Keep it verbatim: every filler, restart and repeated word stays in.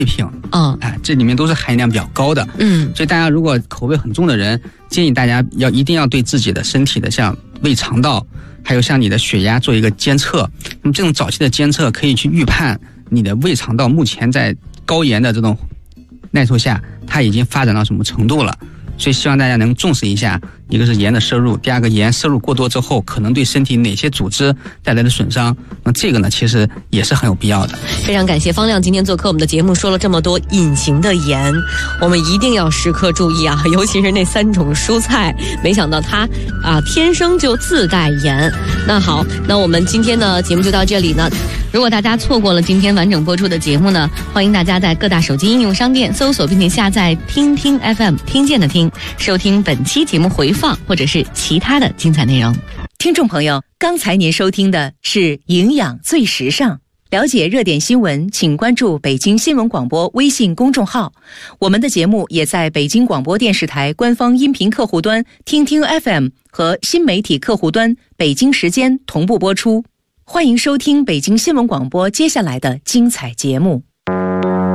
品， 嗯， 哎，这里面都是含量比较高的， 嗯， 所以大家如果口味很重的人，建议大家要一定要对自己的身体的像胃肠道，还有像你的血压做一个监测。那么这种早期的监测可以去预判你的胃肠道目前在高盐的这种耐受下，它已经发展到什么程度了。所以希望大家能重视一下，一个是盐的摄入，第二个盐摄入过多之后可能对身体哪些组织带来的损伤，那这个呢其实也是很有必要的。 非常感谢方亮今天做客我们的节目，说了这么多隐形的盐，我们一定要时刻注意啊，尤其是那三种蔬菜，没想到它啊天生就自带盐。那好，那我们今天的节目就到这里呢。如果大家错过了今天完整播出的节目呢，欢迎大家在各大手机应用商店搜索并且下载听听 F M， 听见的听，收听本期节目回放或者是其他的精彩内容。 听众朋友，刚才您收听的是营养最时尚。了解热点新闻，请关注北京新闻广播微信公众号。我们的节目也在北京广播电视台官方音频客户端听听 F M 和新媒体客户端北京时间同步播出。欢迎收听北京新闻广播接下来的精彩节目。